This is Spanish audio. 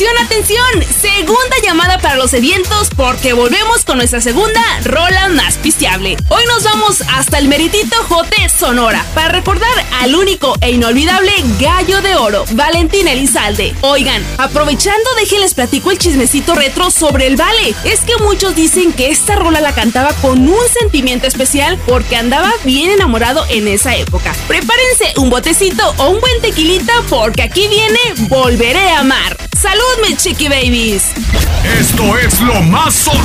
Atención, atención, segunda llamada para los sedientos porque volvemos con nuestra segunda rola más pisteable. Hoy nos vamos hasta el meritito Jote, Sonora, para recordar al único e inolvidable Gallo de Oro, Valentín Elizalde. Oigan, aprovechando, déjenles platico el chismecito retro sobre el Vale. Es que muchos dicen que esta rola la cantaba con un sentimiento especial porque andaba bien enamorado en esa época. Prepárense un botecito o un buen tequilita porque aquí viene Volveré a Amar. ¡Salud, mis chiqui babies! Esto es lo más